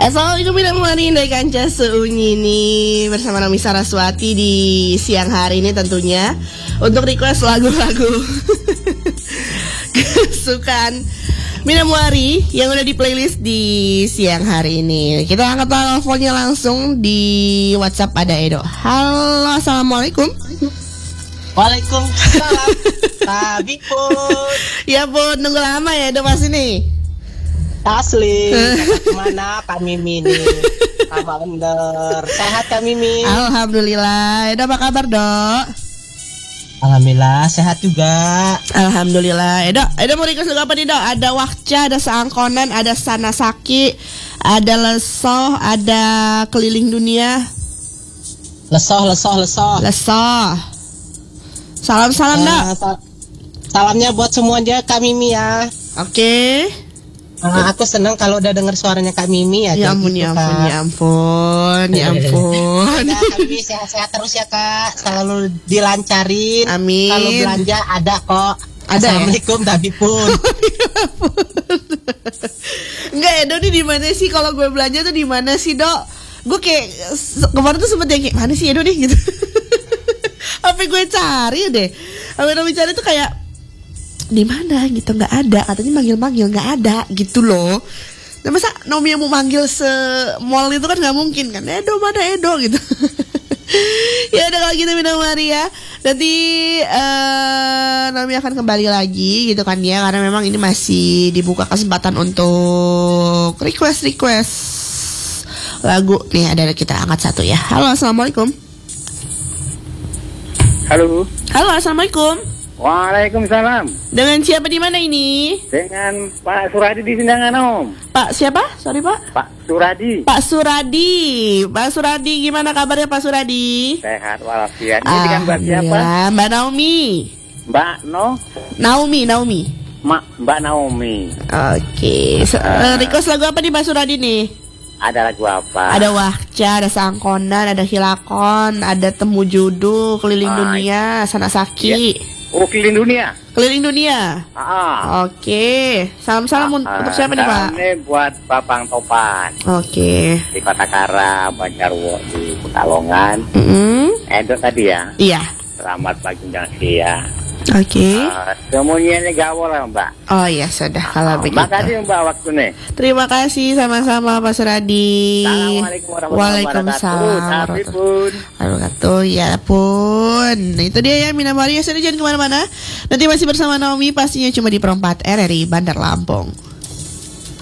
Assalamualaikum warahmatullahi wabarakatuh. Kanca Seunyi ini bersama Naomi Saraswati di siang hari ini tentunya untuk request lagu-lagu kesukaan Minamwari yang udah di playlist di siang hari ini. Kita angkat teleponnya langsung di WhatsApp ada Edo. Halo, assalamualaikum. Waalaikumsalam. Tapi pun. Ya pun, nunggu lama ya Edo pas ini. Asli, kemana Kak Mimi nih? Apa bener? Sehat Kak Mimi? Alhamdulillah. Edo apa kabar Dok? Alhamdulillah sehat juga. Alhamdulillah. Edo mau request lagu apa nih Dok? Ada Wakca, ada Seangkonan, ada Sanasaki, ada Lesoh, ada Keliling Dunia. Lesoh. Salam Dok. Salamnya buat semuanya Kak Mimi ya. Oke. Aku senang kalau udah dengar suaranya Kak Mimi ya. Ya ampun. Ya, Kak Mimi sehat-sehat terus ya Kak. Selalu dilancarin. Amin. Kalau belanja ada kok. Ada. Assalamualaikum tapi pun. Enggak Edo nih di mana sih kalau gue belanja tuh di mana sih Dok? Gue kayak kemarin tuh sempet yang kayak mana sih Edo nih gitu. Sampai gue cari deh. Sampai Naomi cari tuh kayak di mana gitu, nggak ada, katanya manggil nggak ada gitu loh. Nah, masa Naomi yang mau manggil se-mall itu kan nggak mungkin kan? Edo mana Edo gitu. Ya udah kalau gitu Minamwari ya. Nanti Naomi akan kembali lagi gitu kan ya, karena memang ini masih dibuka kesempatan untuk request lagu. Nih ada kita angkat satu ya. Halo, assalamualaikum. Halo, assalamualaikum. Waalaikumsalam. Dengan siapa di mana ini? Dengan Pak Suradi di Sindangan Om. Pak siapa? Sorry Pak. Pak Suradi. Pak Suradi, gimana kabarnya Pak Suradi? Sehat walafiat. Ini dengan Mbak siapa? Mbak Naomi. Naomi. Mbak Naomi. Oke. Request lagu apa nih Pak Suradi nih? Ada lagu apa? Ada Wakca, ada Seangkonan, ada Hilakon, ada Temu Judu, Keliling Dunia, Sanasaki. Ya. Oh, Keliling Dunia. Oke. Salam untuk siapa nih Pak? Ini buat Babang Topan. Oke. Di Kota Kara, Banjarwo, di Pekalongan. Edo tadi ya? Iya. Selamat pagi jangan ya. Oke. Semuanya ini gawal lah Mbak. Oh iya sudah kalau begitu. Makasih Mbak waktunya. Terima kasih sama-sama Pak Suradi. Assalamualaikum warahmatullahi wabarakatuh. Ya pun. Itu dia ya Minamwari. Jangan kemana-mana. Nanti masih bersama Naomi pastinya cuma di Perempat RRI Bandar Lampung.